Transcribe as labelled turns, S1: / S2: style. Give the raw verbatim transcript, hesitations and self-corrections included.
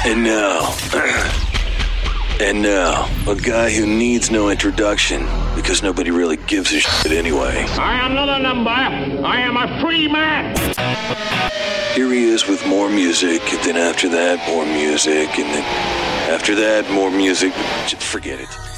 S1: And now, and now, a guy who needs no introduction because nobody really gives a shit anyway.
S2: I am not a number. I am a free man.
S1: Here he is with more music, and then after that, more music, and then after that, more music. Just forget it.